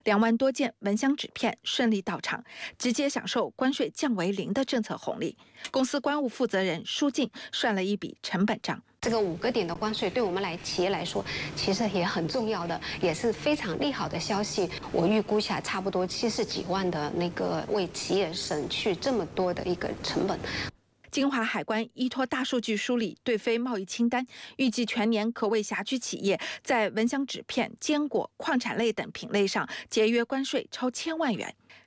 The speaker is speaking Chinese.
2万多件蚊香纸片顺利到场，直接享受关税降为0的政策红利。公司关务负责人舒静算了一笔成本账。 这个5个点的关税对我们企业来说，其实也很重要的，也是非常利好的消息。我预估下差不多70几万的为企业省去这么多的一个成本。 金华海关依托大数据梳理对非贸易清单，预计全年可为辖区企业在蚊香纸片、坚果、矿产类等品类上节约关税超1000万元。